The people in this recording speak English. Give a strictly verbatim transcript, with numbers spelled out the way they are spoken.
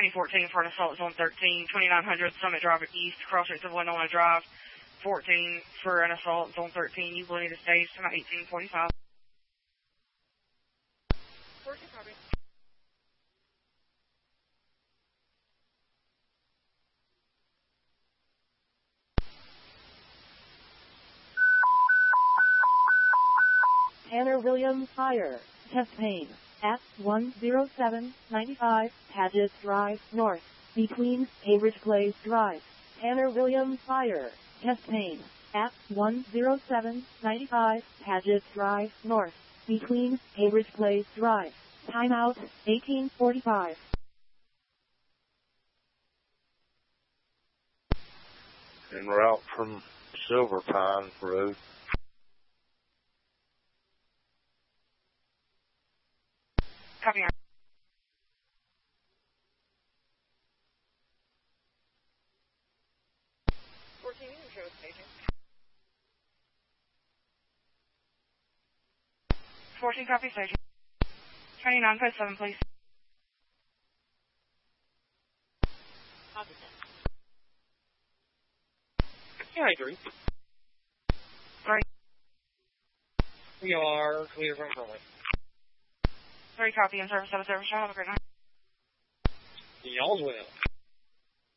County fourteen for an assault zone thirteen, twenty-nine hundred Summit Drive East, crossroads of Winona Drive. fourteen for an assault zone thirteen. You will need a stage to my eighteen forty-five. fourteen, copy. Tanner Williams Fire, chest pain, at one oh seven ninety-five, Paget Drive, North, between Cambridge Place Drive. Tanner Williams Fire, chest pain, at one oh seven ninety-five, Paget Drive, North, between Cambridge Place Drive. Timeout, eighteen forty-five. En route from Silver Pine Road. Copy. fourteen, you can show staging. fourteen, copy staging. twenty-nine, code seven, please. Copy. Yeah, I agree. Three. We are clear from Burley. Three, copy, and service, have a service. Have a great night. Y'all's well.